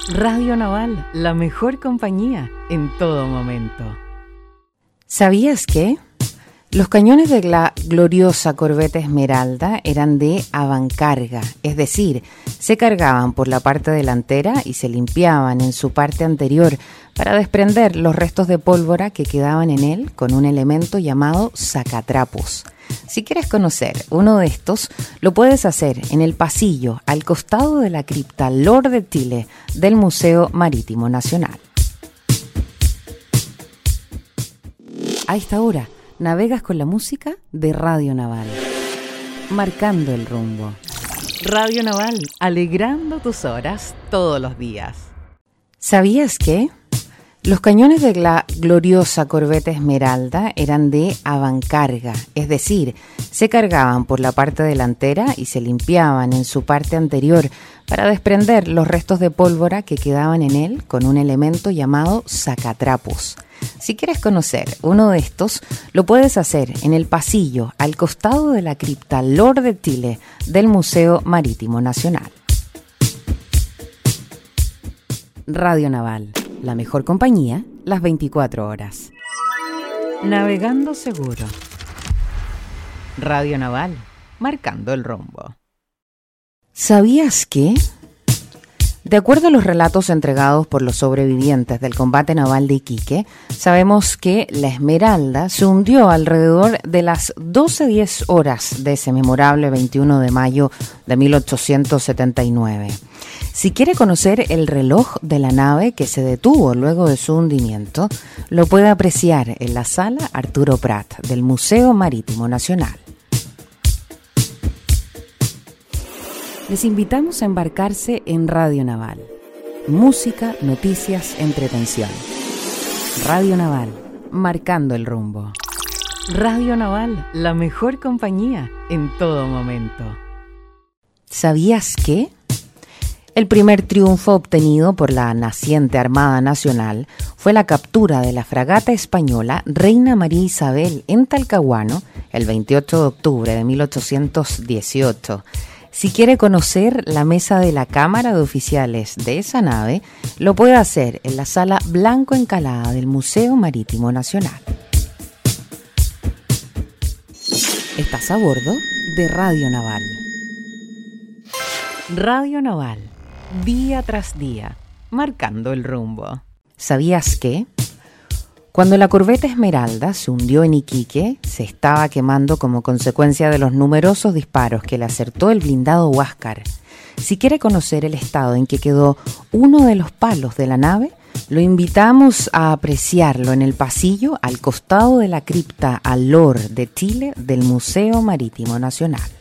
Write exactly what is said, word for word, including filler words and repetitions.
Radio Naval, la mejor compañía en todo momento. ¿Sabías que? Los cañones de la gloriosa corbeta Esmeralda eran de avancarga, es decir, se cargaban por la parte delantera y se limpiaban en su parte anterior para desprender los restos de pólvora que quedaban en él con un elemento llamado sacatrapos. Si quieres conocer uno de estos, lo puedes hacer en el pasillo al costado de la cripta Lord de Tille del Museo Marítimo Nacional. A esta hora, navegas con la música de Radio Naval, marcando el rumbo. Radio Naval, alegrando tus horas todos los días. ¿Sabías que? Los cañones de la gloriosa corbeta Esmeralda eran de avancarga, es decir, se cargaban por la parte delantera y se limpiaban en su parte anterior para desprender los restos de pólvora que quedaban en él con un elemento llamado sacatrapos. Si quieres conocer uno de estos, lo puedes hacer en el pasillo al costado de la cripta Lord de Tille del Museo Marítimo Nacional. Radio Naval, la mejor compañía, las veinticuatro horas. Navegando seguro. Radio Naval, marcando el rumbo. ¿Sabías que? De acuerdo a los relatos entregados por los sobrevivientes del combate naval de Iquique, sabemos que la Esmeralda se hundió alrededor de las doce diez horas de ese memorable veintiuno de mayo de mil ochocientos setenta y nueve. Si quiere conocer el reloj de la nave que se detuvo luego de su hundimiento, lo puede apreciar en la sala Arturo Prat del Museo Marítimo Nacional. Les invitamos a embarcarse en Radio Naval. Música, noticias, entretención. Radio Naval, marcando el rumbo. Radio Naval, la mejor compañía en todo momento. ¿Sabías que? El primer triunfo obtenido por la naciente Armada Nacional fue la captura de la fragata española Reina María Isabel en Talcahuano el veintiocho de octubre de mil ochocientos dieciocho. Si quiere conocer la mesa de la Cámara de Oficiales de esa nave, lo puede hacer en la Sala Blanco Encalada del Museo Marítimo Nacional. Estás a bordo de Radio Naval. Radio Naval, día tras día, marcando el rumbo. ¿Sabías que? Cuando la corbeta Esmeralda se hundió en Iquique, se estaba quemando como consecuencia de los numerosos disparos que le acertó el blindado Huáscar. Si quiere conocer el estado en que quedó uno de los palos de la nave, lo invitamos a apreciarlo en el pasillo al costado de la cripta Lord de Tille del Museo Marítimo Nacional.